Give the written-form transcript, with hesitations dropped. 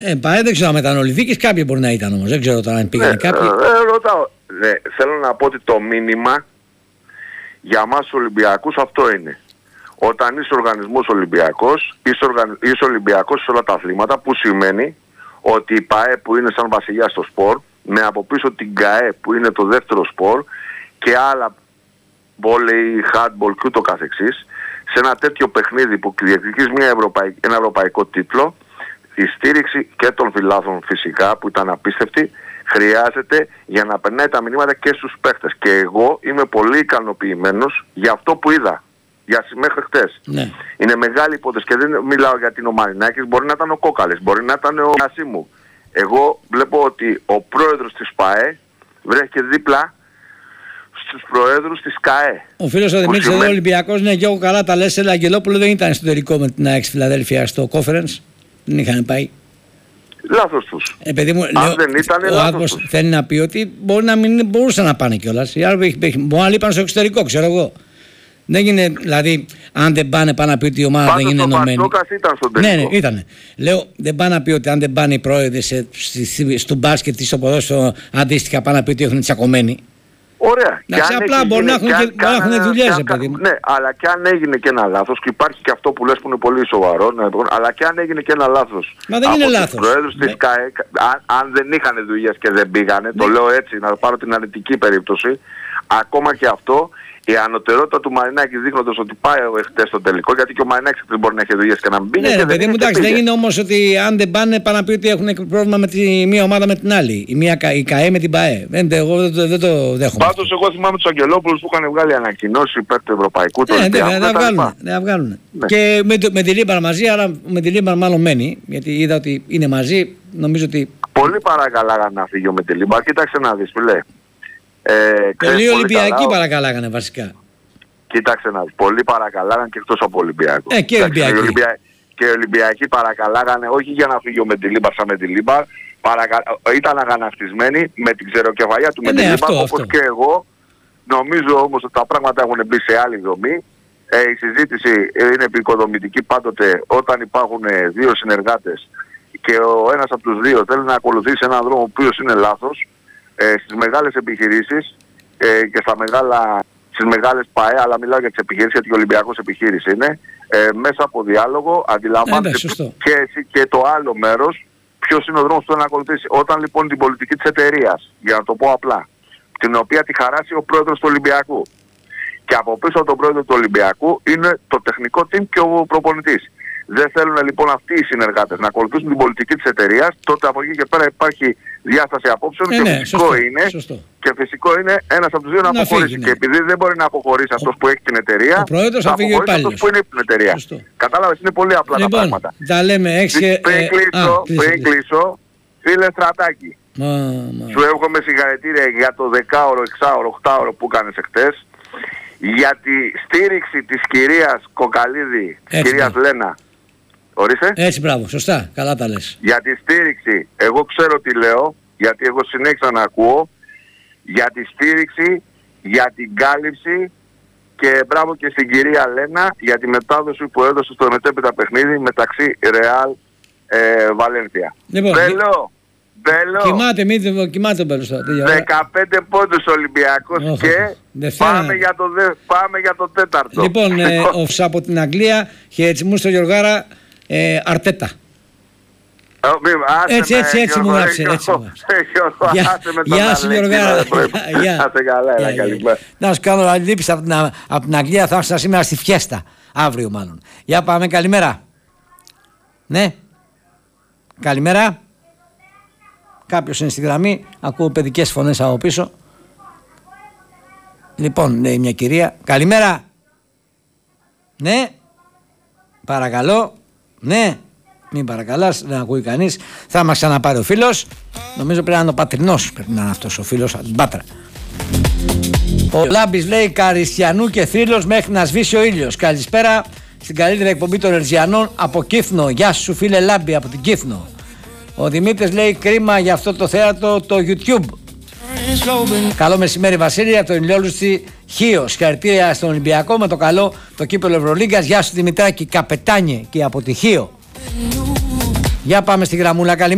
Δεν ξέρω αν ήταν Ολυμπίκης, κάποιοι μπορεί να ήταν όμως. Δεν ξέρω τώρα αν πήγανε κάποιοι. Ρωτάω. Θέλω να πω ότι το μήνυμα για μας τους Ολυμπιακούς αυτό είναι. Όταν είσαι οργανισμός Ολυμπιακός, είσαι Ολυμπιακός σε όλα τα αθλήματα, που σημαίνει ότι η ΠΑΕ που είναι σαν βασιλιά στο σπορ, με από πίσω την ΚΑΕ που είναι το δεύτερο σπορ και άλλα βόλεϊ, handball και ούτω καθεξής, σε ένα τέτοιο παιχνίδι που διεκδικείς ένα ευρωπαϊκό τίτλο, η στήριξη και των φιλάθλων φυσικά που ήταν απίστευτη χρειάζεται για να περνάει τα μηνύματα και στους παίχτες. Και εγώ είμαι πολύ ικανοποιημένος για αυτό που είδα. Μέχρι χτες. Ναι. Είναι μεγάλη υπόθεση και δεν μιλάω για την ο Μαρινάκης, μπορεί να ήταν ο Κόκαλης, μπορεί να ήταν ο Νασίμου. Εγώ βλέπω ότι ο πρόεδρος της ΠΑΕ βρέθηκε δίπλα στους προέδρους της ΚΑΕ. Ο φίλος ο Δημήτρης εδώ Ολυμπιακός, ναι, και εγώ καλά τα λες, αλλά Αγγελόπουλο δεν ήταν στο τελικό με την ΑΕΚ Φιλαδέλφια στο conference. Δεν είχαν πάει. Λάθος τους. Παιδί μου, αν δεν ήταν, ο άνθρωπος θέλει να πει ότι μπορεί να μην μπορούσαν να πάνε κιόλας. Μπορεί να λείπαν στο εξωτερικό, ξέρω εγώ. Δεν γίνεται, δηλαδή, αν δεν πάνε πάνω να πει ότι η ομάδα δεν είναι ενωμένη. Ο Πασόκας ήταν στον τελικό. Ναι, ήταν. Λέω, δεν πάνε να πει ότι αν δεν πάνε οι πρόεδροι στο μπάσκετ ή στο ποδόσφαιρο αντίστοιχα πάνε να πει ότι έχουν τσακωμένοι. Ωραία. Εντάξει, απλά μπορεί να έχουν δουλειές, παιδί μου. Ναι, αλλά και αν έγινε και ένα λάθος, και υπάρχει και αυτό που λες που είναι πολύ σοβαρό, αλλά και αν έγινε και ένα λάθος. Μα δεν είναι λάθος. Τους προέδρους της ΚΑΕ, αν δεν είχαν δουλειές και δεν πήγανε, το λέω έτσι, να πάρω την αρνητική περίπτωση, ακόμα και αυτό, η ανωτερότητα του Μαρινάκη δείχνοντας ότι πάει χτες στο τελικό, γιατί και ο Μαρινάκης δεν μπορεί να έχει δουλειές και να μην πήγε. Ναι, παιδί μου, εντάξει, δεν είναι όμως ότι αν δεν πάνε να πει ότι έχουν πρόβλημα με τη μία ομάδα με την άλλη. Η ΚΑΕ με την ΠΑΕ. Εγώ δεν το δέχομαι. Πάντως, εγώ θυμάμαι τους Αγγελόπουλους που είχαν βγάλει ανακοινώσεις υπέρ του Ευρωπαϊκού. Δεν βγάλουν. Και με τη Λίμπαρ μαζί, αλλά με τη Λίμπαρ μάλλον μένει, γιατί είδα ότι είναι μαζί. Νομίζω ότι. Πολύ παρακαλάγανε να φύγει με τη Λίμπαρ. Κοίταξε να δεις, φίλε. Πολλοί Ολυμπιακοί παρακαλάγανε βασικά. Κοίταξε να δεις, πολλοί παρακαλάγανε και εκτός από Ολυμπιακό. Και οι Ολυμπιακοί παρακαλάγανε όχι για να φύγει ο Μεντιλίμπαρ σαν Μεντιλίμπαρ, ήταν αγανακτισμένοι με την ξεροκεφαλιά του Μεντιλίμπαρ, όπως και εγώ. Νομίζω όμως ότι τα πράγματα έχουν μπει σε άλλη δομή. Η συζήτηση είναι επικοδομητική πάντοτε όταν υπάρχουν δύο συνεργάτες και ο ένας από τους δύο θέλει να ακολουθήσει έναν δρόμο ο οποίος είναι λάθος. Στις μεγάλες επιχειρήσεις και στις μεγάλες ΠΑΕ, αλλά μιλάω για τις επιχειρήσεις γιατί ο Ολυμπιακός επιχείρηση είναι, μέσα από διάλογο αντιλαμβάνεται και εσύ και το άλλο μέρος ποιος είναι ο δρόμος που θέλει να ακολουθήσει. Όταν λοιπόν την πολιτική της εταιρείας, για να το πω απλά, την οποία τη χαράσει ο πρόεδρος του Ολυμπιακού και από πίσω από τον πρόεδρο του Ολυμπιακού είναι το τεχνικό team και ο προπονητής. Δεν θέλουν λοιπόν αυτοί οι συνεργάτες να ακολουθήσουν την πολιτική της εταιρείας, τότε από εκεί και πέρα υπάρχει διάσταση απόψεων και φυσικό είναι ένας από τους δύο να αποχωρήσει. Και επειδή δεν μπορεί να αποχωρήσει αυτός που έχει την εταιρεία, θα αποχωρήσει αυτός που είναι την εταιρεία. Κατάλαβες, είναι πολύ απλά τα πράγματα. Τα λέμε, πριν κλείσω, φίλε Στρατάκη, σου εύχομαι συγχαρητήρια για το 10ωρο, 6ωρο, 8ωρο που έκανες εχθές, για τη στήριξη της κυρίας Κοκαλίδη, της κυρίας Λένα. Ορίστε. Έτσι, μπράβο, σωστά, καλά τα λες. Για τη στήριξη, εγώ ξέρω τι λέω, γιατί εγώ συνέχισα να ακούω, για τη στήριξη, για την κάλυψη και μπράβο και στην κυρία Λένα για τη μετάδοση που έδωσε στο μετέπειτα παιχνίδι μεταξύ Ρεάλ Βαλένθια. Λοιπόν, Μπέλο. Κοιμάται ο Μπέλος. 15 πόντους Ολυμπιακός και πάμε για το τέταρτο. Λοιπόν, από την Αγγλία, χαιρετισμούς στο Γιωργάρα, Αρτέτα. Έτσι μου γράψε. Γεια σου Γιωργάρα. Να σου κάνω αντίληψη από την Αγγλία, θα έρθω σήμερα στη φιέστα. Αύριο μάλλον. Για πάμε, καλημέρα. Ναι. Καλημέρα. Κάποιος είναι στη γραμμή, ακούω παιδικές φωνές από πίσω. Λοιπόν, λέει μια κυρία, καλημέρα. Ναι, παρακαλώ. Ναι, μην παρακαλάς, δεν ακούει κανείς. Θα μας ξαναπάρει ο φίλος. Νομίζω πρέπει να είναι ο Πατρινός, πρέπει να είναι αυτός ο φίλος από την Πάτρα. Ο Λάμπης λέει Καριστιανού και θρύλος μέχρι να σβήσει ο ήλιος. Καλησπέρα στην καλύτερη εκπομπή των Ερτζιανών από Κύθνο. Γεια σου φίλε Λάμπη από την Κύθνο. Ο Δημήτρης λέει κρίμα για αυτό το θέατρο το YouTube. Καλό μεσημέρι Βασίλη από το Ηλιόλουστη Χίο. Συγχαρητήρια στον Ολυμπιακό με το καλό το κύπελλο Ευρωλίγκας. Γεια σου Δημητράκη, καπετάνιε και από τη Χίο. Για πάμε στη γραμμούλα, καλημέρα.